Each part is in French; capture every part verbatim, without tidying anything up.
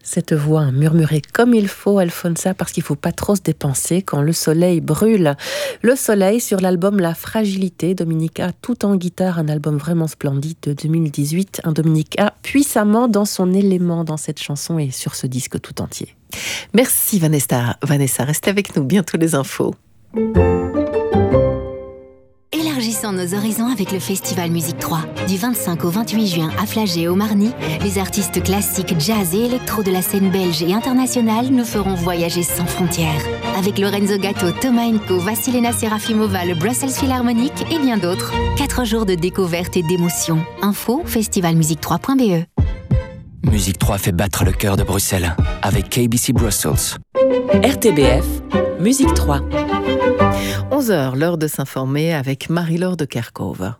Cette voix murmurée comme il faut, Alfonsa, parce qu'il ne faut pas trop se dépenser quand le soleil brûle. Le soleil sur l'album La Fragilité, Dominica, tout en guitare, un album vraiment splendide de deux mille dix-huit. Un Dominica puissamment dans son élément dans cette chanson et sur ce disque tout entier. Merci Vanessa. Vanessa, restez avec nous, bientôt les infos. Élargissons nos horizons avec le Festival Musique trois. Du vingt-cinq au vingt-huit juin à Flagey au Marny, les artistes classiques, jazz et électro de la scène belge et internationale nous feront voyager sans frontières. Avec Lorenzo Gatto, Thomas Enko, Vassilena Serafimova, le Brussels Philharmonic et bien d'autres. Quatre jours de découverte et d'émotion. Info festival musique trois point b e. Musique trois fait battre le cœur de Bruxelles avec K B C Brussels. R T B F, Musique trois. onze heures, l'heure de s'informer avec Marie-Laure de Kerkhove.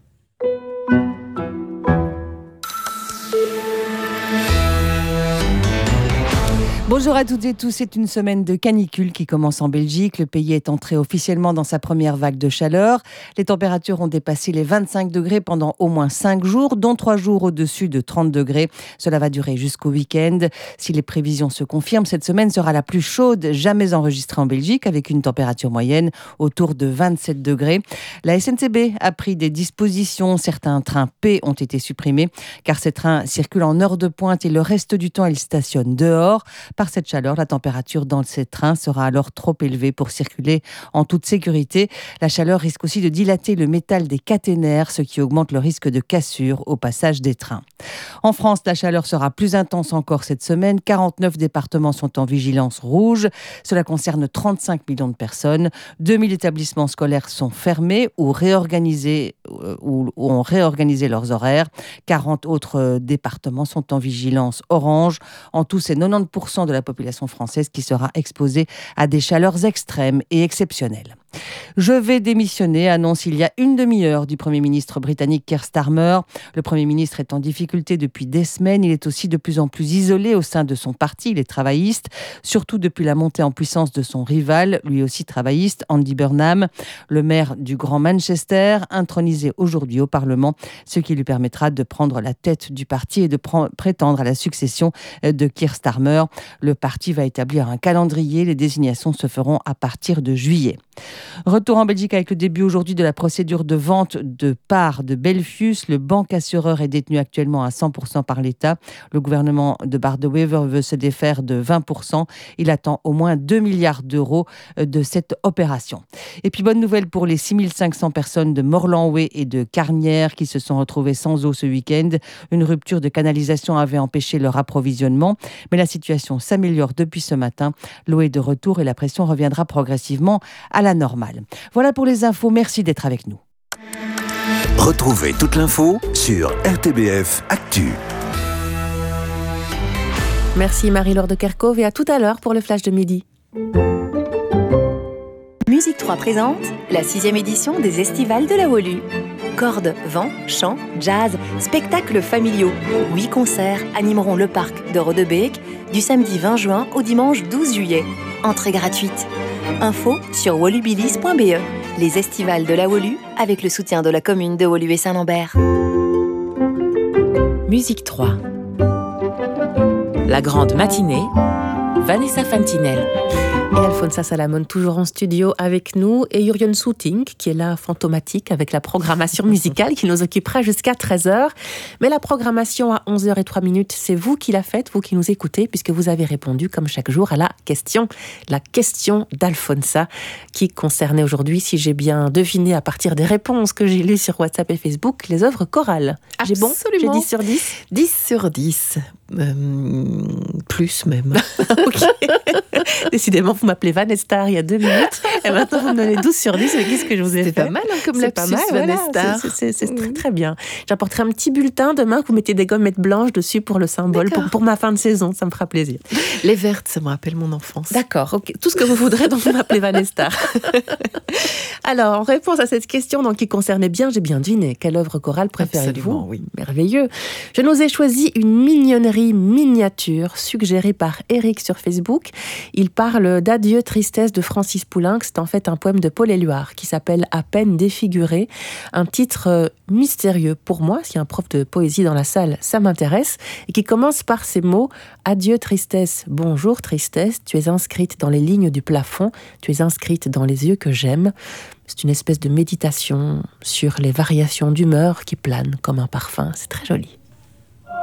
Bonjour à toutes et tous, c'est une semaine de canicule qui commence en Belgique. Le pays est entré officiellement dans sa première vague de chaleur. Les températures ont dépassé les vingt-cinq degrés pendant au moins cinq jours, dont trois jours au-dessus de trente degrés. Cela va durer jusqu'au week-end. Si les prévisions se confirment, cette semaine sera la plus chaude jamais enregistrée en Belgique, avec une température moyenne autour de vingt-sept degrés. La S N C B a pris des dispositions. Certains trains P ont été supprimés, car ces trains circulent en heure de pointe et le reste du temps, ils stationnent dehors. Par cette chaleur, la température dans ces trains sera alors trop élevée pour circuler en toute sécurité. La chaleur risque aussi de dilater le métal des caténaires, ce qui augmente le risque de cassure au passage des trains. En France, la chaleur sera plus intense encore cette semaine. quarante-neuf départements sont en vigilance rouge. Cela concerne trente-cinq millions de personnes. deux mille établissements scolaires sont fermés ou réorganisés euh, ou, ou ont réorganisé leurs horaires. quarante autres euh, départements sont en vigilance orange. En tout, c'est quatre-vingt-dix pour cent de la population française qui sera exposée à des chaleurs extrêmes et exceptionnelles. Je vais démissionner, annonce il y a une demi-heure du Premier ministre britannique Keir Starmer. Le Premier ministre est en difficulté depuis des semaines. Il est aussi de plus en plus isolé au sein de son parti, les travaillistes, surtout depuis la montée en puissance de son rival, lui aussi travailliste, Andy Burnham, le maire du Grand Manchester, intronisé aujourd'hui au Parlement, ce qui lui permettra de prendre la tête du parti et de pr- prétendre à la succession de Keir Starmer. Le parti va établir un calendrier. Les désignations se feront à partir de juillet. Retour en Belgique avec le début aujourd'hui de la procédure de vente de parts de Belfius. Le bancassureur est détenu actuellement à cent pour cent par l'État. Le gouvernement de Bart De Wever veut se défaire de vingt pour cent. Il attend au moins deux milliards d'euros de cette opération. Et puis bonne nouvelle pour les six mille cinq cents personnes de Morlanway et de Carnières qui se sont retrouvées sans eau ce week-end. Une rupture de canalisation avait empêché leur approvisionnement, mais la situation s'améliore depuis ce matin. L'eau est de retour et la pression reviendra progressivement à la normale. Voilà pour les infos, merci d'être avec nous. Retrouvez toute l'info sur R T B F Actu. Merci Marie-Laure de Kerkhove et à tout à l'heure pour le flash de midi. Musique trois présente la sixième édition des Estivales de la Wolu. Cordes, vent, chant, jazz, spectacles familiaux. Huit concerts animeront le parc de Rodebeek du samedi vingt juin au dimanche douze juillet. Entrée gratuite. Info sur wolubilis point b e. Les Estivales de la Wolu avec le soutien de la commune de Wolu et Saint-Lambert. Musique trois. La grande matinée, Vanessa Fantinel. Et Alfonsa Salamon toujours en studio avec nous et Jurjen Soutink qui est là fantomatique avec la programmation musicale qui nous occupera jusqu'à treize heures. Mais la programmation à onze heures zéro trois, c'est vous qui la faites, vous qui nous écoutez, puisque vous avez répondu comme chaque jour à la question, la question d'Alfonsa qui concernait aujourd'hui, si j'ai bien deviné à partir des réponses que j'ai lues sur WhatsApp et Facebook, les œuvres chorales. J'ai bon ? J'ai dix sur dix ? dix sur dix. Euh, plus même. Ok. Décidément, vous m'appelez Vanessa il y a deux minutes et maintenant vous me donnez douze sur dix. Mais qu'est-ce que je vous ai c'est fait ? C'est pas mal hein, comme c'est lapsus, voilà, Vanessa. C'est, c'est, c'est, c'est très très bien. J'apporterai un petit bulletin demain que vous mettez des gommettes blanches dessus pour le symbole, pour, pour ma fin de saison. Ça me fera plaisir. Les vertes, ça me rappelle mon enfance. D'accord, ok. Tout ce que vous voudrez, donc vous m'appelez Vanessa. Alors, en réponse à cette question donc, qui concernait bien, j'ai bien deviné, quelle œuvre chorale préférez-vous ? Absolument, oui. Merveilleux. Je nous ai choisi une mignonnerie miniature suggérée par Eric sur Facebook. Il parle d'Adieu tristesse de Francis Poulenc. C'est en fait un poème de Paul Éluard qui s'appelle À peine défiguré. Un titre mystérieux pour moi. S'il y a un prof de poésie dans la salle, ça m'intéresse. Et qui commence par ces mots. Adieu tristesse, bonjour tristesse. Tu es inscrite dans les lignes du plafond. Tu es inscrite dans les yeux que j'aime. C'est une espèce de méditation sur les variations d'humeur qui planent comme un parfum. C'est très joli.